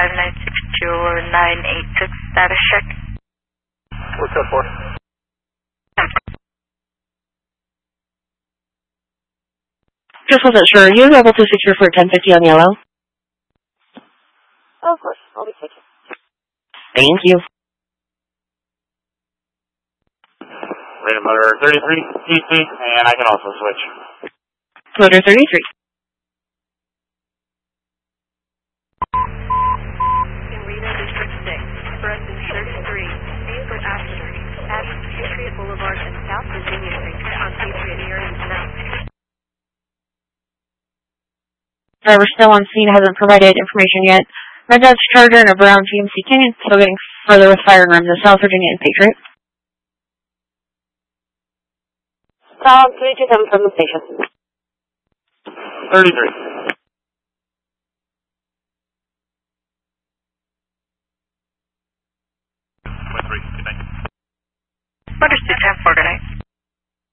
986 status check. What's up for? Just wasn't sure. Are you able to secure for 1050 on yellow? Oh, of course. I'll be taking. Thank you. Radar motor 33 TC, and I can also switch. Motor 33. In Reno District 6, Crescent 33, vehicle accident at Patriot Boulevard and South Virginia Street on Patriot near Canal. Driver still on scene, hasn't provided information yet. Red Dodge Charger and a brown GMC Canyon still getting further with firing runs in South Virginia and Patriot. 327 from the station. 33. Understood, 10-4, good night.